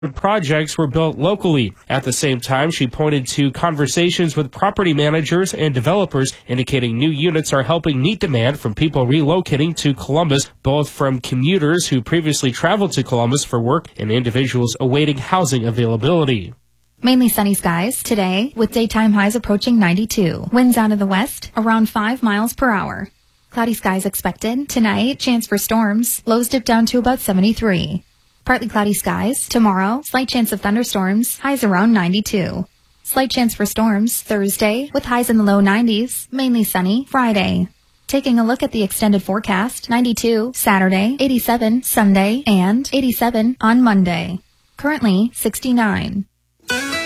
projects were built locally. At the same time, she pointed to conversations with property managers and developers indicating new units are helping meet demand from people relocating to Columbus, both from commuters who previously traveled to Columbus for work and individuals awaiting housing availability. Mainly sunny skies today with daytime highs approaching 92. Winds out of the west around 5 miles per hour. Cloudy skies expected. Tonight, chance for storms. Lows dip down to about 73. Partly cloudy skies. Tomorrow, slight chance of thunderstorms. Highs around 92. Slight chance for storms Thursday with highs in the low 90s. Mainly sunny Friday. Taking a look at the extended forecast, 92 Saturday, 87 Sunday, and 87 on Monday. Currently 69.